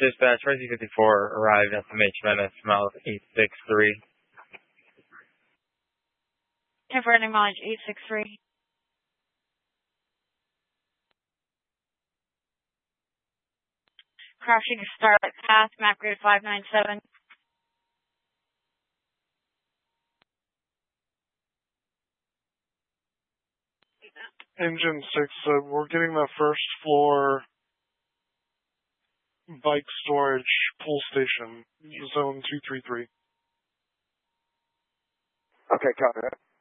Dispatch, Resi 54 arrived at SMH Venice, mile 863. Converting mileage 863. Crossing Starlight Path, map grade 597. Engine 6, we're getting the first floor bike storage pool station, zone 233. Okay, copy that.